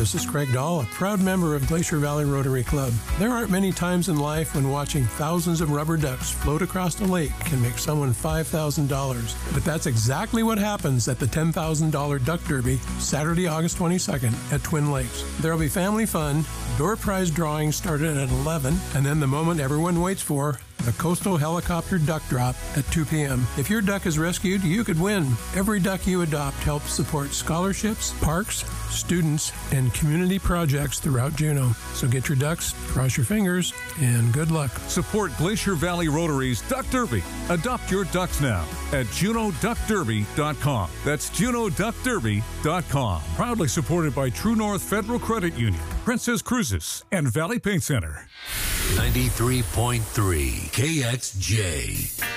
This is Craig Dahl, a proud member of Glacier Valley Rotary Club. There aren't many times in life when watching thousands of rubber ducks float across a lake can make someone $5,000. But that's exactly what happens at the $10,000 Duck Derby, Saturday, August 22nd at Twin Lakes. There will be family fun, door prize drawings started at 11, and then the moment everyone waits for, the Coastal Helicopter Duck Drop at 2 p.m. If your duck is rescued, you could win. Every duck you adopt helps support scholarships, parks, students, and community projects throughout Juneau. So get your ducks, cross your fingers, and good luck. Support Glacier Valley Rotary's Duck Derby. Adopt your ducks now at JuneauDuckDerby.com. That's JuneauDuckDerby.com. Proudly supported by True North Federal Credit Union, Princess Cruises, and Valley Paint Center. 93.3 KXJ.